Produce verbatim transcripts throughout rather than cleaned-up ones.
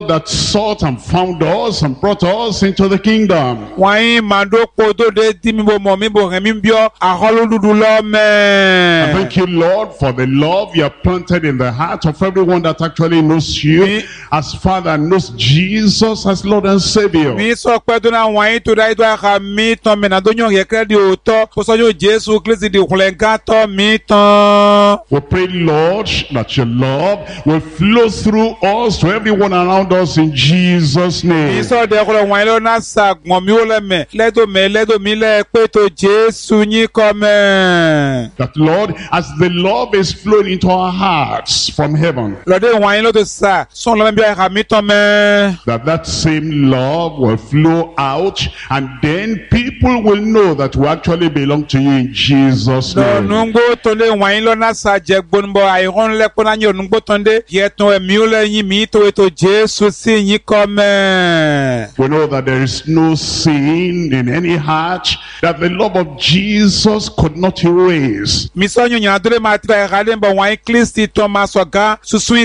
that sought and found us and brought us into the kingdom. Why mando poto de timibo momibo remimbio aholududu lome. And thank you, Lord, for the love you have planted in the heart of everyone that actually knows you Mi- as Father and knows Jesus as Lord and Savior. Mi so pedo na wai to dai to ha mi ton me na donyo ye kredi oto ko so yo Jesu Christ di kulenga to mi ton. We pray, Lord, that your love will flow through us to everyone around us in Jesus' name. Mi so de ko wai lo na sa gbon mi o le me le do me le do mi le pe to Jesu yin ko me. That, Lord, as the love is flowing into our hearts from heaven, Lo de wai lo to sa son lo me bi ha mi ton me. that that same love will flow out, and then people will know that we actually belong to you in Jesus' No name. nungbo tonde wai lo na sa je gbonbo ai hon le ko na nyo nungbo tonde ye ton e mi o le yin mi to to Jesu si yin ko me. We know that there is no sin in any heart that the love of Jesus could not erase. Mi so nyo nya dole ma tra gale mbo wai Kristi to ma so ga susu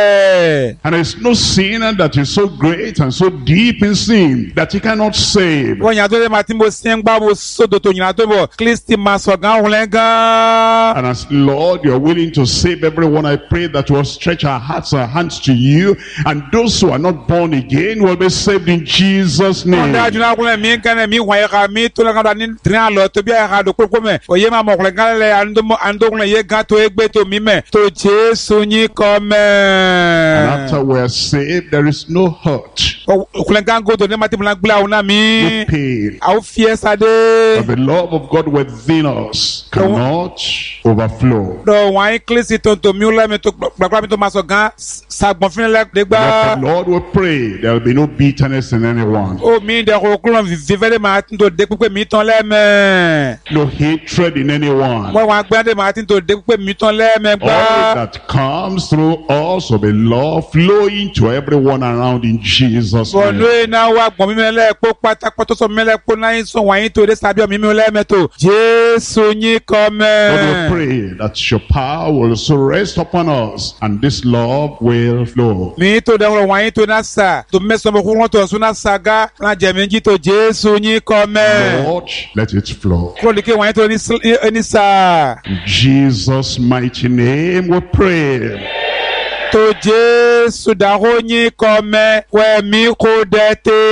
ise. And there is no sin that is so great and so deep in sin that he cannot save. Wo nya dole ma timbo sien gba bo so do to nya to bo Kristi ma so ga hulenga. And as Lord, you're willing to save everyone, I pray that we'll stretch our hearts and hands to you, and those who are not born again will be saved in Jesus' name. Onda juna kule mi kana mi wai ga mi to la ga ni tren lo to bia ga do ko me. O ye ma mo hulenga le ando mo ando kule ye ga to egbe to mi me to Jesu yin ko me. And after we're saved, there is no hurt, Hulenga go to ne ma timla gbla una no mi. pain. Au fiesta de. But the love of God within us cannot overflow. Do wai Kristi to to mi o le me to gbagba mi to ma so ga sa gbon fin le de gba. Therefore, Lord, we pray there will be no bitterness in anyone, O mi de ko kulon vivere ma tin to de pe mi ton le me. no hatred in anyone. Mo wa gba de ma tin to de pe mi ton le me All gba. that comes through us will be love flowing to everyone around in Jesus' Bo name. no e na wa gbon mi me le po pata poto so me le po na yin so wa yin to de sabi o mi mi le me to. Jesu yin ko me. Lord, we pray that your power will also rest upon us, and this love will flow. Mi to de ko wa yin to na sa to me so mo ko to so na saga na je mi ji to Jesu yin ko me. Lord, let it flow. Ko de ke wa yin to ni ni sa. In Jesus' mighty name we pray. To Jesu da ho yin ko me we mi ko de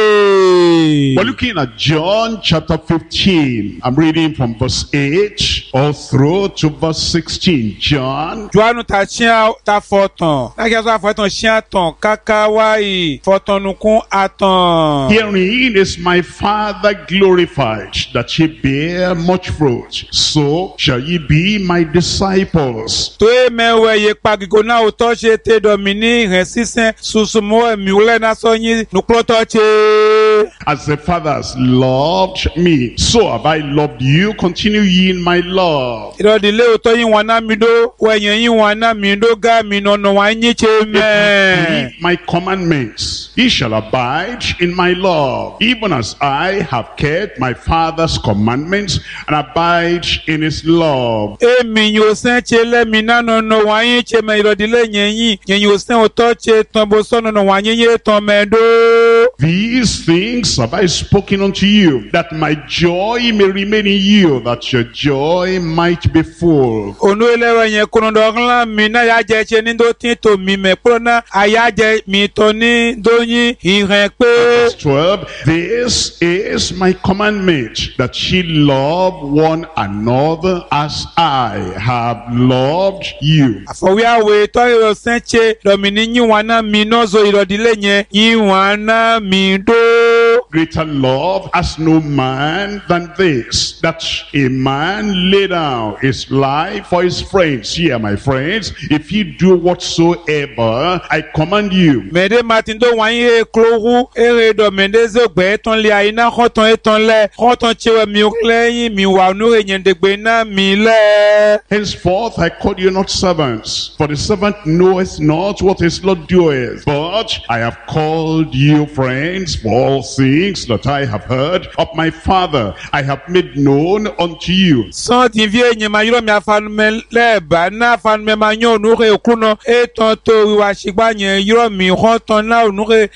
te. We're looking at John chapter fifteen. I'm reading from verse eight all through to verse sixteen. John Joanu ta chia ta foton. Na ke so foton chia ton kaka wai foton nukun aton. Herein is my Father glorified, that ye bear much fruit. So shall ye be my disciples. To e me we ye pa gigo na o to se te domini ren sisen susumo e mi ule na so yin nuklo to che. As the Father has loved me, so have I loved you. Continue ye in my love. Iro di le o to yin wana mi do we yen yin wana mi do ga mi no no wa yin che me. Keep my commandments, ye shall abide in my love, even as I have kept my Father's commandments and abide in his love. E mi yo sen che le mi na no no wa yin che me iro di le yen yin yen yo sen o to che ton bo so no no wa yin ye ton me do. These things have I spoken unto you, that my joy may remain in you, that your joy might be full. Onu elewe yen kono do glan mi na ya je che ni do tin to mi me pro na aya je mi to ni do yin iren pe. Verse twelve, this is my commandment, that ye love one another as I have loved you. Afowi awe to iro sen che do mi ni yin wana mi no zo iro di le yen yin wana mi do. Greater love has no man than this, that a man lay down his life for his friends. Ye are my friends, if you do whatsoever I command you. Mede Martin do wan ye kloru ere do mende ze gbe ton le aina khoton eton le khoton chewe mi okleyin mi wa nu yen de gbe na mi le. Henceforth I call you not servants, for the servant knoweth not what his Lord doeth. But I have called you friends, for all things that I have heard of my Father I have made known unto you. Son ti vie yen ma yiro mi afanu me le ba na afanu me ma nyon nu re okuno eton to wa shigba yen yiro mi khoton na onu re